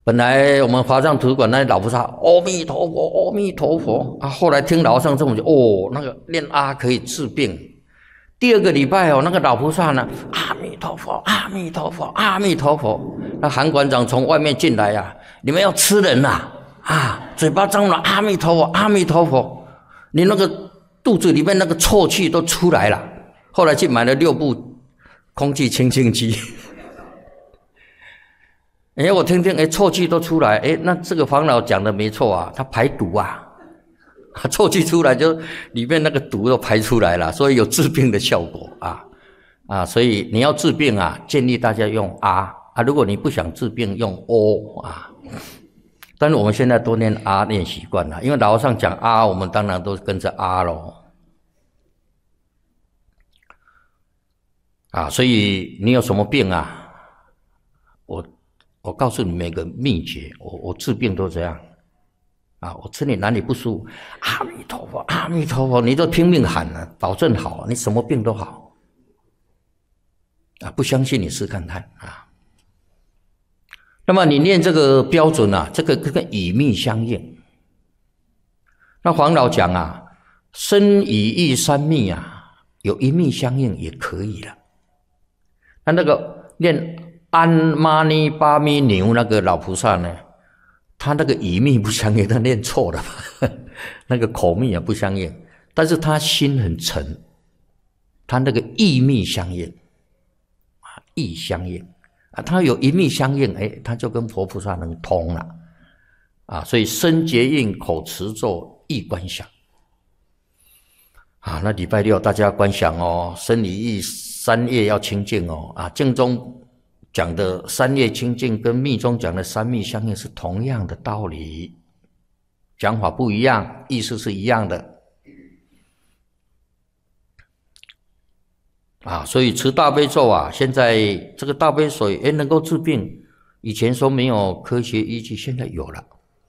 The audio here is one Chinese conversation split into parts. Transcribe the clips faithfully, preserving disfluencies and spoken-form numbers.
本来我们华藏图书馆那老菩萨，阿弥陀佛，阿弥陀佛啊。后来听老和尚这么讲，哦，那个念阿可以治病。第二个礼拜哦，那个老菩萨呢，阿弥陀佛，阿弥陀佛，阿弥陀佛。那韩馆长从外面进来呀、啊，你们要吃人呐、啊，啊，嘴巴张了，阿弥陀佛，阿弥陀佛，你那个肚子里面那个臭气都出来了。后来去买了六部空气清净机。哎，我听听，哎，臭气都出来，哎，那这个黄老讲的没错啊，他排毒啊，臭气出来就里面那个毒都排出来了，所以有治病的效果啊啊，所以你要治病啊，建议大家用啊啊，如果你不想治病，用哦啊。但是我们现在都念啊念习惯了，因为老和尚讲啊，我们当然都跟着啊咯。啊，所以你有什么病啊？我。我告诉你们一个秘诀，我我治病都这样啊！我吃你哪里不舒服，阿弥陀佛，阿弥陀佛，你就拼命喊了，保证好，你什么病都好啊！不相信你试看看啊！那么你念这个标准啊，这个跟以密相应。那黄老讲啊，身以意三密啊，有一密相应也可以了。那那个念。安玛尼巴咪牛那个老菩萨呢，他那个语密不相应，他念错了那个口密也不相应，但是他心很沉，他那个意密相应啊，意相应啊，他有一密相应，哎，他就跟佛菩萨能通了啊，所以身结印，口持咒，意观想啊。那礼拜六大家观想哦，身语意三业要清净哦啊，净中。讲的三业清净跟密宗讲的三密相应是同样的道理，讲法不一样，意思是一样的啊。所以持大悲咒啊，现在这个大悲咒也能够治病，以前说没有科学依据，现在有了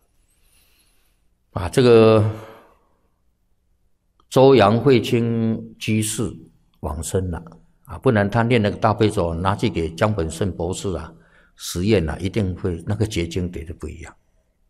啊。这个周扬慧清居士往生了。啊，不然他念那个大悲咒拿去给江本胜博士啊实验啊，一定会那个结晶得的不一样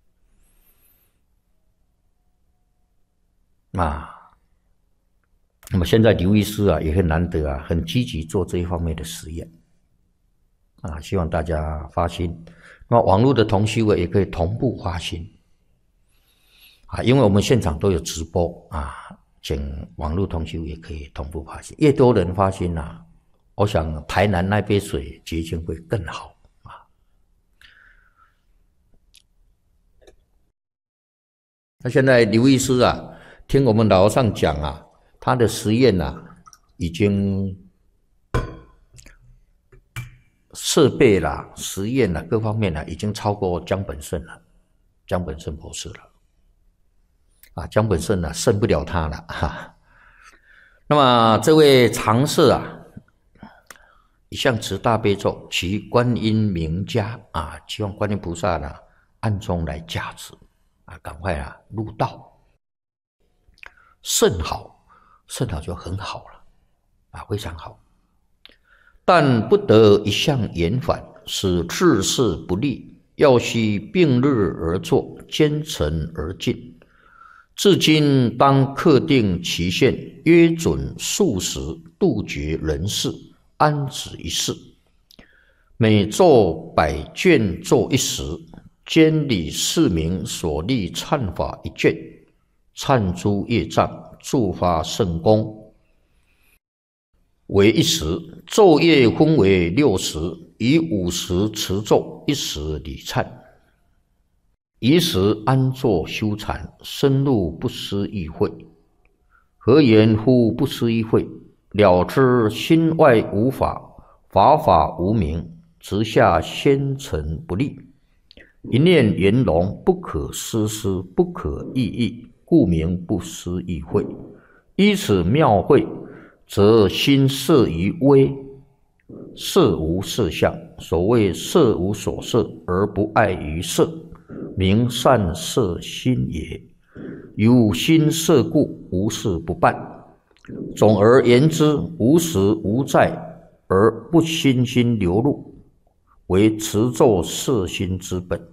啊。那么现在刘医师啊也很难得啊，很积极做这一方面的实验啊，希望大家发心。那么网络的同修也可以同步发心啊，因为我们现场都有直播啊，请网络同修也可以同步发心，越多人发心啊。我想台南那杯水结晶会更好啊！那现在刘医师啊，听我们老和尚讲啊，他的实验啊，已经设备啦、实验啦各方面啦，已经超过江本胜了，江本胜博士了啊，江本胜啊，胜不了他了哈。那么这位常氏啊。一向持大悲咒，其观音名家啊，希望观音菩萨呢暗中来加持啊，赶快啊入道，甚好，甚好就很好了啊，非常好。但不得一向延反，使治事不利，要须并日而作，兼程而进。至今当克定期限，约准数时，杜绝人事。安止一事，每作百卷作一时，监理四名所立忏法一卷，忏诸业障，助发圣功，为一时。昼夜分为六时，以五时持咒，一时礼忏。一时安坐修禅，深入不思议会。何言乎不思议会？了知心外无法，法法无明，直下仙尘不立。一念圆融，不可思思，不可议议，故名不思议会。依此妙会，则心摄于微，色无色相。所谓色无所摄，而不碍于色，名善摄心也。有心摄故，无事不办。总而言之，无实无在而不心心流露，为持咒摄心之本。